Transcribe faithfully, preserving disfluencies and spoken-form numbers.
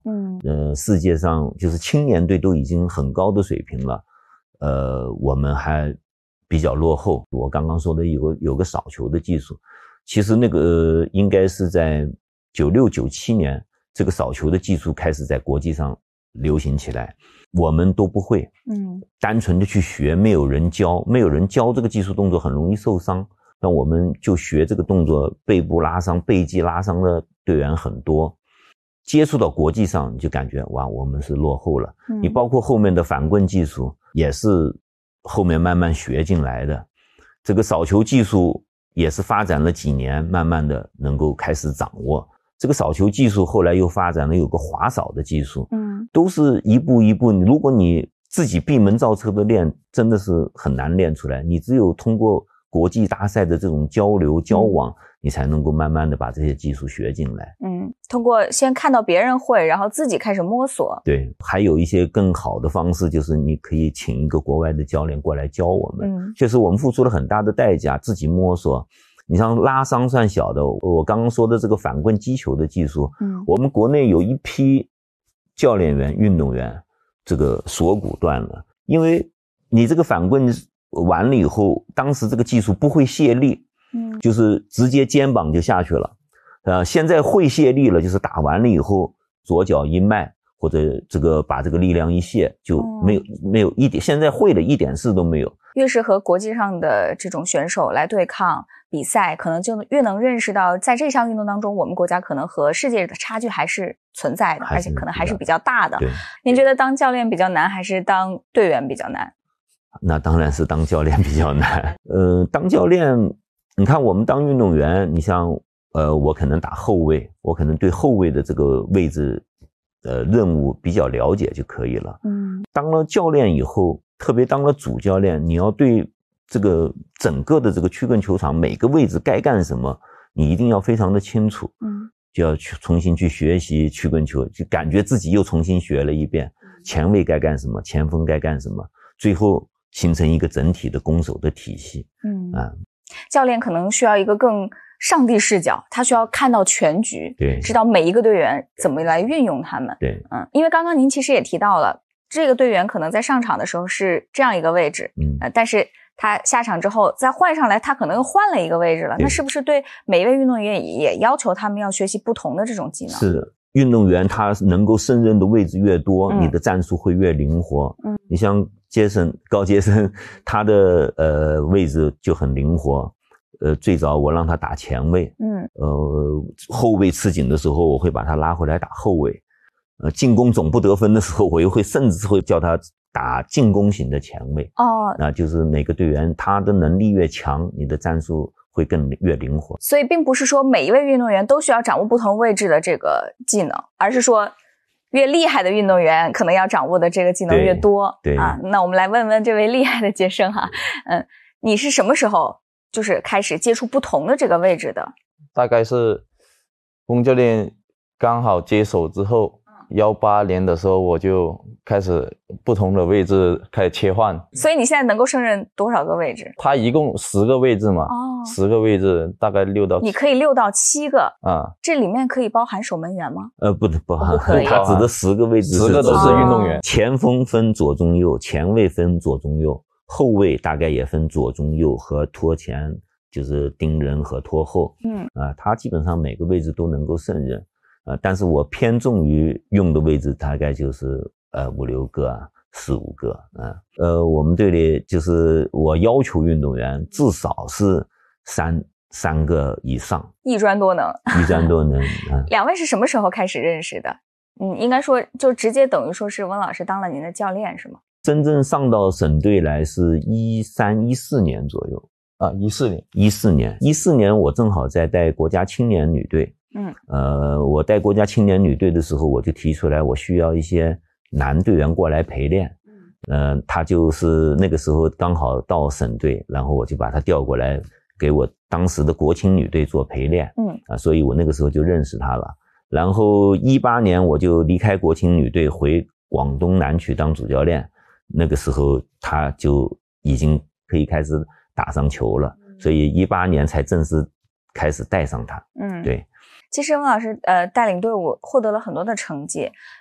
嗯， 呃，世界上就是青年队都已经很高的水平了，呃，我们还比较落后。我刚刚说的有个有个扫球的技术，其实那个、呃、应该是在九六九七年，这个扫球的技术开始在国际上流行起来，我们都不会， 嗯， 单纯的去学，没有人教，没有人教这个技术动作很容易受伤。那我们就学这个动作，背部拉伤、背肌拉伤的队员很多。接触到国际上，你就感觉哇，我们是落后了。 嗯、 你包括后面的反棍技术，也是后面慢慢学进来的。这个扫球技术也是发展了几年，慢慢的能够开始掌握。这个扫球技术后来又发展了有个滑扫的技术， 嗯， 都是一步一步。如果你自己闭门造车的练，真的是很难练出来。你只有通过国际大赛的这种交流交往，嗯，你才能够慢慢的把这些技术学进来。 嗯，通过先看到别人会，然后自己开始摸索。 对，还有一些更好的方式，就是你可以请一个国外的教练过来教我们。 嗯， 就是我们付出了很大的代价，自己摸索。你像拉伤算小的，我刚刚说的这个反棍击球的技术， 嗯， 我们国内有一批教练员、运动员，这个锁骨断了，因为你这个反棍完了以后，当时这个技术不会卸力， 嗯， 就是直接肩膀就下去了。呃，现在会卸力了，就是打完了以后，左脚一迈，或者这个把这个力量一卸，就没有、嗯、没有一点，现在会的一点事都没有。 越是和国际上的这种选手来对抗比赛，可能就越能认识到，在这项运动当中，我们国家可能和世界的差距还是存在的，而且可能还是比较大的。 对， 您觉得当教练比较难，还是当队员比较难？ 那当然是当教练比较难。呃，当教练，你看我们当运动员，你像呃，我可能打后卫，我可能对后卫的这个位置，呃，任务比较了解就可以了。 嗯， 当了教练以后，特别当了主教练，你要对这个整个的这个曲棍球场每个位置该干什么，你一定要非常的清楚。 嗯， 就要去重新去学习曲棍球，就感觉自己又重新学了一遍，前卫该干什么，前锋该干什么，最后形成一个整体的攻守的体系。 嗯啊， 教练可能需要一个更上帝视角，他需要看到全局， 对， 知道每一个队员怎么来运用他们。 对， 嗯，因为刚刚您其实也提到了，这个队员可能在上场的时候是这样一个位置， 嗯， 呃，但是他下场之后再换上来，他可能又换了一个位置了。那是不是对每一位运动员也要求他们要学习不同的这种技能？ 是的，运动员他能够胜任的位置越多， 嗯、 你的战术会越灵活。 嗯， 你像杰森高杰森，他的呃位置就很灵活。呃，最早我让他打前卫， 嗯， 呃，后卫吃紧的时候，我会把他拉回来打后卫。呃，进攻总不得分的时候，我又会甚至会叫他打进攻型的前卫。 哦， 那就是每个队员他的能力越强，你的战术会更越灵活。 所以并不是说每一位运动员都需要掌握不同位置的这个技能，而是说越厉害的运动员可能要掌握的这个技能越多。 对，对啊，那我们来问问这位厉害的杰生哈，嗯，你是什么时候就是开始接触不同的这个位置的？ 大概是龚教练刚好接手之后，幺八年的时候我就开始不同的位置开始切换。 所以你现在能够胜任多少个位置？ 他一共十个位置嘛， 哦， 十个位置大概六到七。 你可以六到七个啊？ 这里面可以包含守门员吗？ 呃，不不含， 不可以。 他指的十个位置， 十个都是运动员。 前锋分左中右，前卫分左中右。后卫大概也分左中右和拖前，就是盯人和拖后。 嗯， 啊、呃，他基本上每个位置都能够胜任。呃，但是我偏重于用的位置大概就是呃五六个啊，四五个啊。呃，我们队里就是我要求运动员至少是三三个以上， 一专多能， 一专多能。啊， 两位是什么时候开始认识的？嗯，应该说就直接等于说是温老师当了您的教练是吗？ 真正上到省队来是一三一四年左右啊，一四年， 一四年，一四年我正好在带国家青年女队， 嗯， 呃，我带国家青年女队的时候，我就提出来我需要一些男队员过来陪练，嗯，呃，他就是那个时候刚好到省队，然后我就把他调过来给我当时的国青女队做陪练， 嗯， 啊，所以我那个时候就认识他了。然后一八年我就离开国青女队回广东南区当主教练。那个时候他就已经可以开始打上球了，所以一八年才正式开始带上他。 嗯， 对。 其实温老师呃带领队伍获得了很多的成绩，